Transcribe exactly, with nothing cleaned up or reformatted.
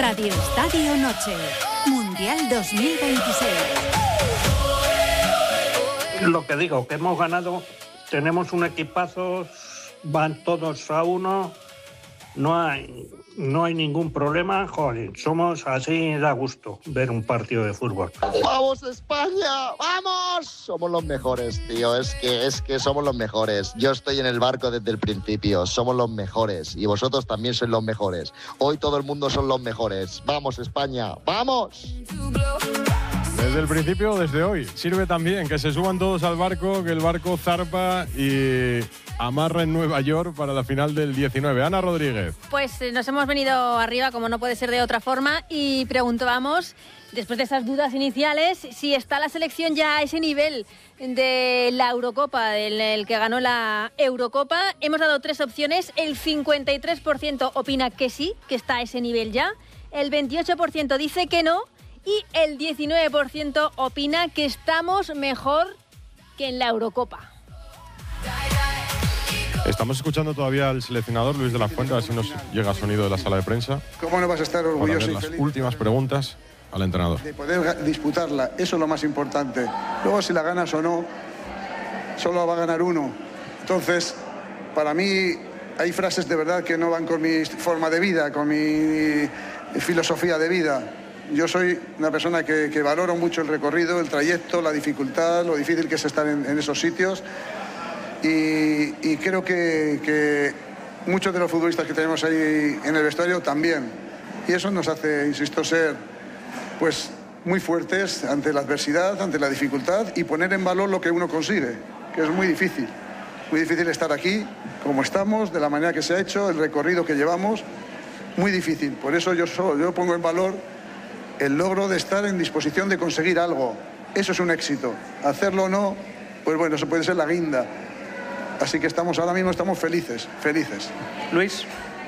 Radio Estadio Noche, Mundial dos mil veintiséis. Lo que digo, que hemos ganado, tenemos un equipazo, van todos a uno, no hay, no hay ningún problema, joder, somos así, da gusto ver un partido de fútbol. ¡Vamos España! ¡Vamos! Somos los mejores, tío, es que, es que somos los mejores. Yo estoy en el barco desde el principio, somos los mejores y vosotros también sois los mejores. Hoy todo el mundo son los mejores. ¡Vamos España! ¡Vamos! Desde el principio, desde hoy. Sirve también que se suban todos al barco, que el barco zarpa y amarra en Nueva York para la final del diecinueve. Ana Rodríguez. Pues eh, nos hemos venido arriba, como no puede ser de otra forma, y preguntábamos, después de esas dudas iniciales, si está la selección ya a ese nivel de la Eurocopa, del el que ganó la Eurocopa. Hemos dado tres opciones. El cincuenta y tres por ciento opina que sí, que está a ese nivel ya. El veintiocho por ciento dice que no. Y el diecinueve por ciento opina que estamos mejor que en la Eurocopa. Estamos escuchando todavía al seleccionador Luis de la Fuente, a ver si nos llega sonido de la sala de prensa. ¿Cómo no vas a estar orgulloso para y las feliz? Últimas preguntas al entrenador. De poder disputarla, eso es lo más importante. Luego si la ganas o no, solo va a ganar uno. Entonces, para mí hay frases de verdad que no van con mi forma de vida, con mi filosofía de vida. Yo soy una persona que, que valoro mucho el recorrido, el trayecto, la dificultad, lo difícil que es estar en, en esos sitios. Y, y creo que, que muchos de los futbolistas que tenemos ahí en el vestuario también. Y eso nos hace, insisto, ser pues, muy fuertes ante la adversidad, ante la dificultad y poner en valor lo que uno consigue, que es muy difícil. Muy difícil estar aquí, como estamos, de la manera que se ha hecho, el recorrido que llevamos. Muy difícil. Por eso yo, solo, yo pongo en valor el logro de estar en disposición de conseguir algo. Eso es un éxito. Hacerlo o no, pues bueno, eso puede ser la guinda. Así que estamos ahora mismo estamos felices, felices. Luis.